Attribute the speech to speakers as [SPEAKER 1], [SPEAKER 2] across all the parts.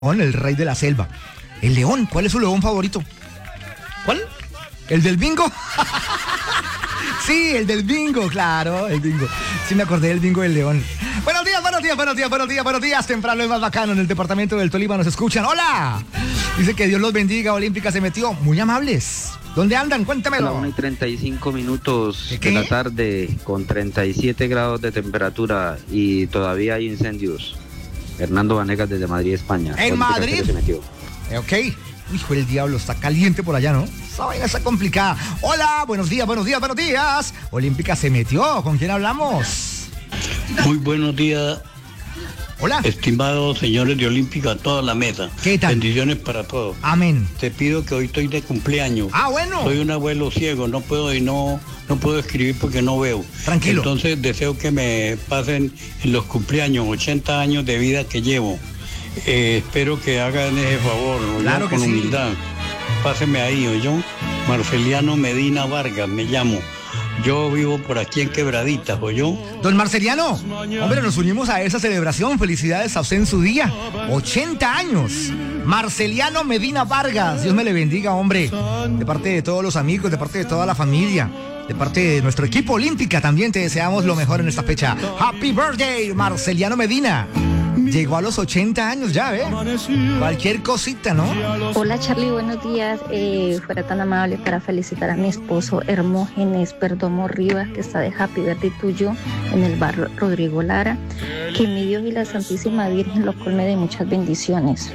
[SPEAKER 1] el rey de la selva. El león, ¿cuál es su león favorito?
[SPEAKER 2] ¿Cuál?
[SPEAKER 1] ¿El del bingo? Sí, el del bingo, claro, el bingo. Sí me acordé del bingo del león. Buenos días, buenos días, buenos días, buenos días, buenos días. Temprano es más bacano en el departamento del Tolima, nos escuchan. ¡Hola! Dice que Dios los bendiga, Olímpica se metió. Muy amables. ¿Dónde andan? Cuéntamelo.
[SPEAKER 3] A las 1:35
[SPEAKER 1] ¿De
[SPEAKER 3] de la tarde, con 37 grados de temperatura y todavía hay incendios. Hernando Vanegas desde Madrid, España.
[SPEAKER 1] ¿En Madrid?
[SPEAKER 3] Se metió.
[SPEAKER 1] Ok. Hijo del diablo, está caliente por allá, ¿no? Esa vaina está complicada. Hola, buenos días, buenos días, buenos días. Olímpica se metió. ¿Con quién hablamos?
[SPEAKER 4] Muy buenos días.
[SPEAKER 1] Hola.
[SPEAKER 4] Estimados señores de Olímpica, toda la mesa.
[SPEAKER 1] ¿Qué tal?
[SPEAKER 4] Bendiciones para todos.
[SPEAKER 1] Amén.
[SPEAKER 4] Te pido que hoy estoy de cumpleaños.
[SPEAKER 1] Ah, bueno.
[SPEAKER 4] Soy un abuelo ciego, no puedo escribir porque no veo.
[SPEAKER 1] Tranquilo.
[SPEAKER 4] Entonces deseo que me pasen en los cumpleaños 80 años de vida que llevo. Espero que hagan ese favor,
[SPEAKER 1] claro,
[SPEAKER 4] con humildad. Páseme ahí, ¿oyó? Marceliano Medina Vargas me llamo. Yo vivo por aquí en Quebraditas, ¿oyó?
[SPEAKER 1] Don Marceliano, hombre, nos unimos a esa celebración. Felicidades a usted en su día. 80 años. Marceliano Medina Vargas. Dios me le bendiga, hombre. De parte de todos los amigos, de parte de toda la familia, de parte de nuestro equipo Olímpica, también te deseamos lo mejor en esta fecha. Happy birthday, Marceliano Medina. Llegó a los 80 años ya, ¿eh? Cualquier cosita, ¿no?
[SPEAKER 5] Hola Charlie, buenos días. Fuera tan amable para felicitar a mi esposo Hermógenes Perdomo Rivas, que está de Happy Birthday tuyo en el barrio Rodrigo Lara. Que mi Dios y la Santísima Virgen lo colme de muchas bendiciones.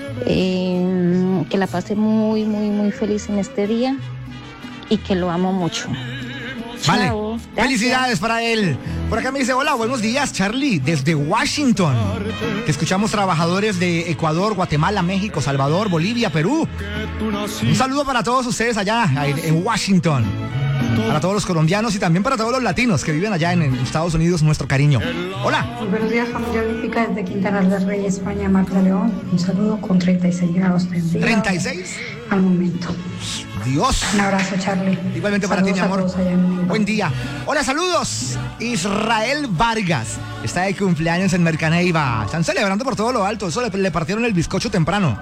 [SPEAKER 5] Que la pase muy, muy, muy feliz en este día y que lo amo mucho.
[SPEAKER 1] Vale.
[SPEAKER 5] Chao.
[SPEAKER 1] Felicidades para él. Por acá me dice, hola, buenos días, Charlie, desde Washington. Te escuchamos, trabajadores de Ecuador, Guatemala, México, Salvador, Bolivia, Perú. Un saludo para todos ustedes allá en Washington. Para todos los colombianos y también para todos los latinos que viven allá en Estados Unidos, nuestro cariño. Hola.
[SPEAKER 6] Buenos días, familia olímpica, desde Quintana del Rey, España, Marta León. Un saludo con 36 grados de día.
[SPEAKER 1] ¿36?
[SPEAKER 6] Al momento.
[SPEAKER 1] Dios.
[SPEAKER 6] Un abrazo, Charlie.
[SPEAKER 1] Igualmente para ti, mi amor. Buen día. Hola, saludos. Israel Vargas está de cumpleaños en Mercaneiva. Están celebrando por todo lo alto. Eso le partieron el bizcocho temprano.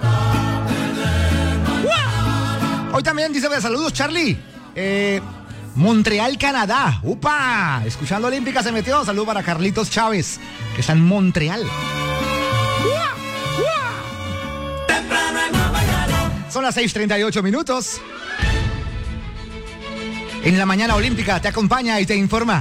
[SPEAKER 1] Hoy también dice, saludos, Charlie. Montreal, Canadá. ¡Upa! Escuchando Olímpica se metió. Saludo para Carlitos Chávez, que está en Montreal. Son las 6:38 minutos. En la mañana Olímpica te acompaña y te informa.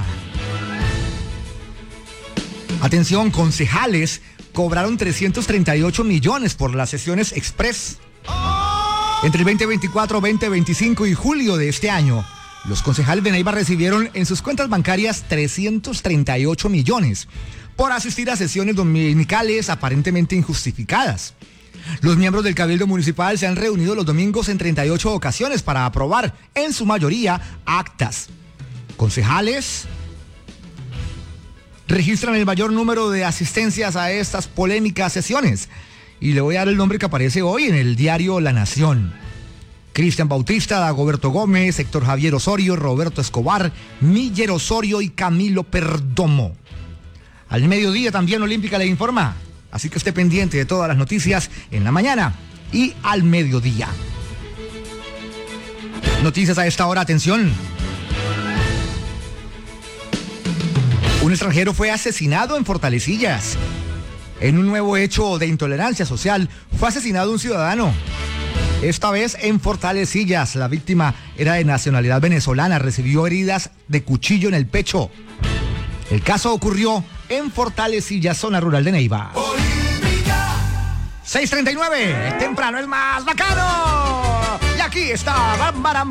[SPEAKER 1] Atención, concejales cobraron 338 millones por las sesiones express. Entre el 2024, 2025 y julio de este año, los concejales de Neiva recibieron en sus cuentas bancarias 338 millones por asistir a sesiones dominicales aparentemente injustificadas. Los miembros del Cabildo Municipal se han reunido los domingos en 38 ocasiones para aprobar, en su mayoría, actas. Concejales registran el mayor número de asistencias a estas polémicas sesiones. Y le voy a dar el nombre que aparece hoy en el diario La Nación. Cristian Bautista, Dagoberto Gómez, Héctor Javier Osorio, Roberto Escobar, Miller Osorio y Camilo Perdomo. Al mediodía también Olímpica le informa. Así que esté pendiente de todas las noticias en la mañana y al mediodía. Noticias a esta hora, atención. Un extranjero fue asesinado en Fortalecillas. En un nuevo hecho de intolerancia social, fue asesinado un ciudadano. Esta vez en Fortalecillas. La víctima era de nacionalidad venezolana, recibió heridas de cuchillo en el pecho. El caso ocurrió en Fortalecillas, zona rural de Neiva. 6:39, temprano es más bacano. Y aquí está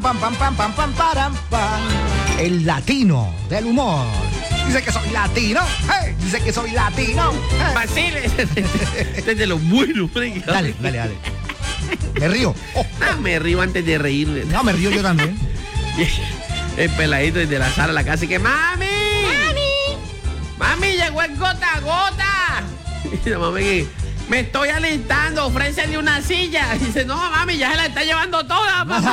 [SPEAKER 1] el latino del humor. Dice que soy latino, hey, dice que soy latino. Hey.
[SPEAKER 2] Basile, desde lo bueno, fregado.
[SPEAKER 1] Dale. Me río.
[SPEAKER 2] Me río antes de reírme.
[SPEAKER 1] No, me río yo también.
[SPEAKER 2] El peladito desde la sala a la casa y que ¡Mami! ¡Mami, llegó el gota a gota! Y la mami que me estoy alistando, ofrécele una silla. Y dice, no, mami, ya se la está llevando toda, papá.